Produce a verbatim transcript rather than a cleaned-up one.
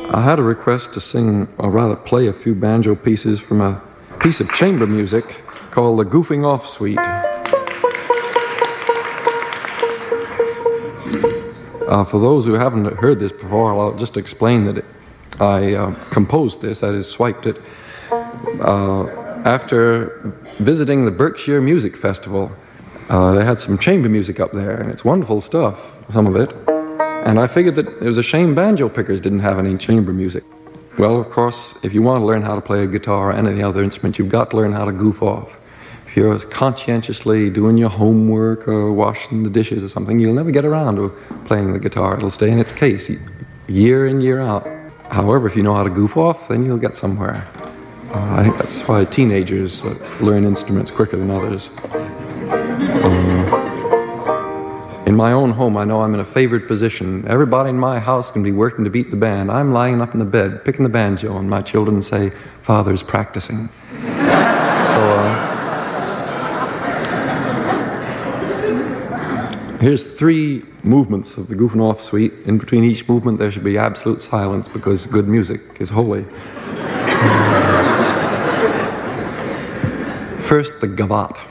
I had a request to sing, or rather play a few banjo pieces from a piece of chamber music called the Goofing Off Suite. Uh, for those who haven't heard this before, I'll just explain that it, I uh, composed this, that is, swiped it, uh, after visiting the Berkshire Music Festival. Uh, they had some chamber music up there, and it's wonderful stuff, some of it. And I figured that it was a shame banjo pickers didn't have any chamber music. Well, of course, if you want to learn how to play a guitar or any other instrument, you've got to learn how to goof off. If you're conscientiously doing your homework or washing the dishes or something, you'll never get around to playing the guitar. It'll stay in its case year in, year out. However, if you know how to goof off, then you'll get somewhere. Uh, I think that's why teenagers uh, learn instruments quicker than others. Um, in my own home, I know I'm in a favored position. Everybody in my house can be working to beat the band. I'm lying up in the bed, picking the banjo, and my children say, "Father's practicing." So, uh, here's three movements of the Goofing Off Suite. In between each movement, there should be absolute silence because good music is holy. First, the gavotte.